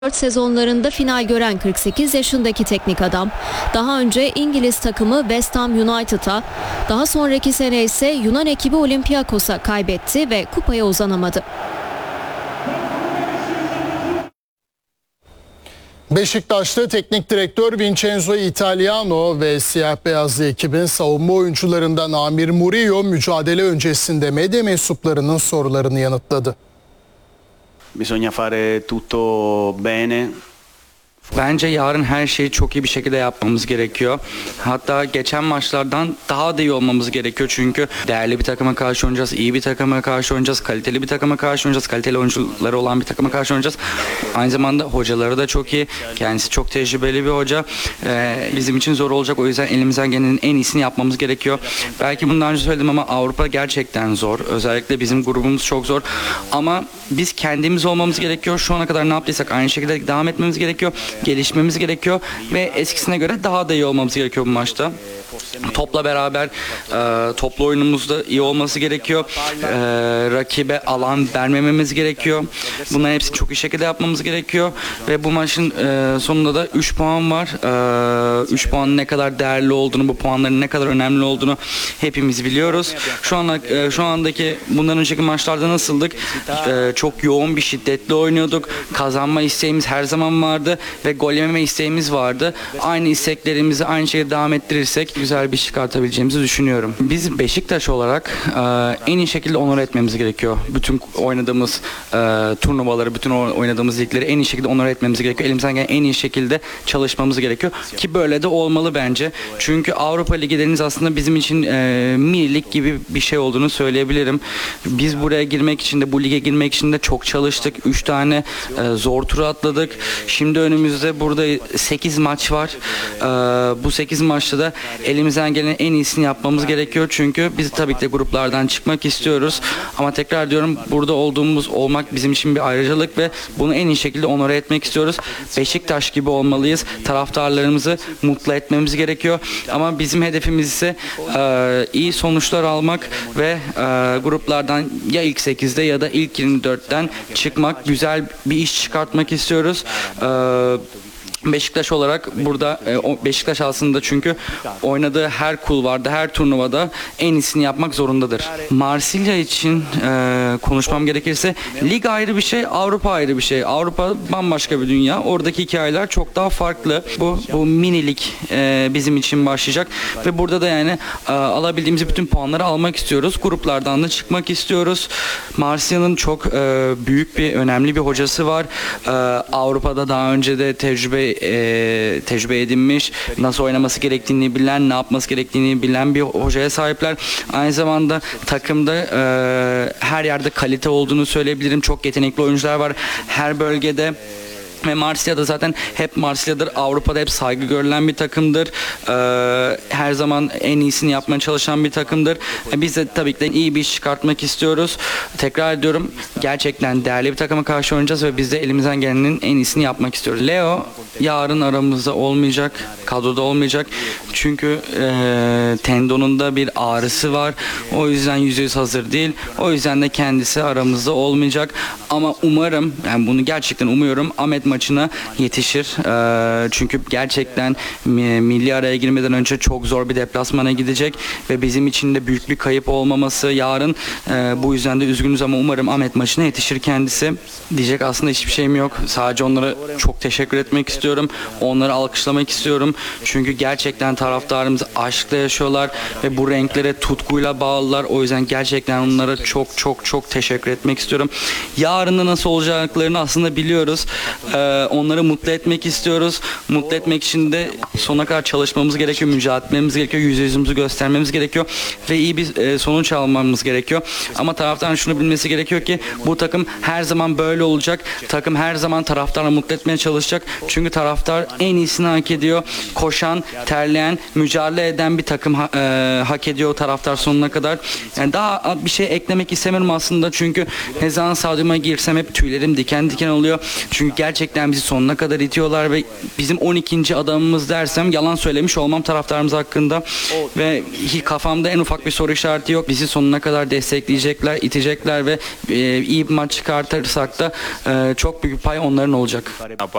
sezonlarında final gören 48 yaşındaki teknik adam, daha önce İngiliz takımı West Ham United'a, daha sonraki sene ise Yunan ekibi Olympiakos'a kaybetti ve kupaya uzanamadı. Beşiktaş'ta teknik direktör Vincenzo Italiano ve siyah beyazlı ekibin savunma oyuncularından Amir Murillo mücadele öncesinde medya mensuplarının sorularını yanıtladı. Bisogna fare tutto bene. Bence yarın her şeyi çok iyi bir şekilde yapmamız gerekiyor. Hatta geçen maçlardan daha da iyi olmamız gerekiyor. Çünkü değerli bir takıma karşı oynayacağız, iyi bir takıma karşı oynayacağız, kaliteli bir takıma karşı oynayacağız, kaliteli oyuncuları olan bir takıma karşı oynayacağız. Aynı zamanda hocaları da çok iyi. Kendisi çok tecrübeli bir hoca. Bizim için zor olacak. O yüzden elimizden gelenin en iyisini yapmamız gerekiyor. Belki bundan önce söyledim ama Avrupa gerçekten zor. Özellikle bizim grubumuz çok zor. Ama biz kendimiz olmamız gerekiyor. Şu ana kadar ne yaptıysak aynı şekilde devam etmemiz gerekiyor. Gelişmemiz gerekiyor ve eskisine göre daha da iyi olmamız gerekiyor bu maçta. Topla beraber toplu oyunumuzda iyi olması gerekiyor. Rakibe alan vermememiz gerekiyor. Bunların hepsini çok iyi şekilde yapmamız gerekiyor. Ve bu maçın sonunda da 3 puan var. 3 puanın ne kadar değerli olduğunu, bu puanların ne kadar önemli olduğunu hepimiz biliyoruz. Şu andaki bundan önceki maçlarda nasıldık? Çok yoğun bir şiddetli oynuyorduk. Kazanma isteğimiz her zaman vardı ve gol yememe isteğimiz vardı. Aynı isteklerimizi aynı şekilde devam ettirirsek güzel bir iş çıkartabileceğimizi düşünüyorum. Biz Beşiktaş olarak en iyi şekilde onore etmemiz gerekiyor. Bütün oynadığımız turnuvaları, bütün oynadığımız ligleri en iyi şekilde onore etmemiz gerekiyor. Elimizden gelen en iyi şekilde çalışmamız gerekiyor. Ki böyle de olmalı bence. Çünkü Avrupa Ligi deniz aslında bizim için mini lig gibi bir şey olduğunu söyleyebilirim. Biz buraya girmek için de, bu lige girmek için de çok çalıştık. 3 tane zor tura atladık. Şimdi önümüzde burada 8 maç var. Bu 8 maçta da elimizden gelen en iyisini yapmamız gerekiyor. Çünkü biz tabii ki de gruplardan çıkmak istiyoruz. Ama tekrar diyorum, burada olmak bizim için bir ayrıcalık ve bunu en iyi şekilde onore etmek istiyoruz. Beşiktaş gibi olmalıyız. Taraftarlarımızı mutlu etmemiz gerekiyor. Ama bizim hedefimiz ise iyi sonuçlar almak ve gruplardan ya ilk 8'de ya da ilk 24'ten çıkmak, güzel bir iş çıkartmak istiyoruz. Beşiktaş olarak burada Beşiktaş aslında çünkü oynadığı her kulvarda, her turnuvada en iyisini yapmak zorundadır. Marsilya için konuşmam gerekirse lig ayrı bir şey, Avrupa ayrı bir şey. Avrupa bambaşka bir dünya. Oradaki hikayeler çok daha farklı. Bu mini lig bizim için başlayacak ve burada da yani alabildiğimiz bütün puanları almak istiyoruz. Gruplardan da çıkmak istiyoruz. Marsilya'nın çok büyük bir, önemli bir hocası var. Avrupa'da daha önce de tecrübe edinmiş, nasıl oynaması gerektiğini bilen, ne yapması gerektiğini bilen bir hocaya sahipler. Aynı zamanda takımda her yerde kalite olduğunu söyleyebilirim. Çok yetenekli oyuncular var her bölgede. Ve Marsilya'da zaten hep Marsilya'dır. Avrupa'da hep saygı görülen bir takımdır. Her zaman en iyisini yapmaya çalışan bir takımdır. Biz de tabii ki de iyi bir iş çıkartmak istiyoruz. Tekrar ediyorum, gerçekten değerli bir takıma karşı oynayacağız ve biz de elimizden gelenin en iyisini yapmak istiyoruz. Leo yarın aramızda olmayacak, kadroda olmayacak. Çünkü tendonunda bir ağrısı var. O yüzden %100 hazır değil. O yüzden de kendisi aramızda olmayacak. Ama umarım, yani bunu gerçekten umuyorum, Ahmet maçına yetişir. Çünkü gerçekten milli araya girmeden önce çok zor bir deplasmana gidecek ve bizim için de büyük bir kayıp olmaması yarın. Bu yüzden de üzgünüz ama umarım Ahmet maçına yetişir kendisi. Diyecek aslında hiçbir şeyim yok. Sadece onlara çok teşekkür etmek istiyorum. Onları alkışlamak istiyorum. Çünkü gerçekten taraftarımız aşkla yaşıyorlar ve bu renklere tutkuyla bağlılar. O yüzden gerçekten onlara çok çok çok teşekkür etmek istiyorum. Yarın nasıl olacaklarını aslında biliyoruz. Onları mutlu etmek istiyoruz. Mutlu etmek için de sonuna kadar çalışmamız gerekiyor, mücadele etmemiz gerekiyor, yüzümüzü göstermemiz gerekiyor ve iyi bir sonuç almamız gerekiyor. Ama taraftarın şunu bilmesi gerekiyor ki bu takım her zaman böyle olacak. Takım her zaman taraftarı mutlu etmeye çalışacak. Çünkü taraftar en iyisini hak ediyor. Koşan, terleyen, mücadele eden bir takım hak ediyor taraftar sonuna kadar. Yani daha bir şey eklemek istemiyorum aslında. Çünkü ne zaman stadyuma girsem hep tüylerim diken diken oluyor. Çünkü gerçekten gerçekten bizi sonuna kadar itiyorlar ve bizim 12. adamımız dersem yalan söylemiş olmam taraftarımız hakkında ve kafamda en ufak bir soru işareti yok. Bizi sonuna kadar destekleyecekler, itecekler ve iyi bir maç çıkartırsak da çok büyük bir pay onların olacak.